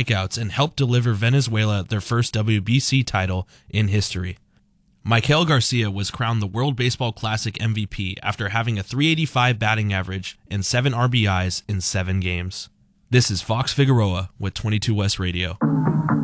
strikeouts and helped deliver Venezuela their first WBC title in history. Maikel Garcia was crowned the World Baseball Classic MVP after having a .385 batting average and 7 RBIs in 7 games. This is Fox Figueroa with 22 West Radio.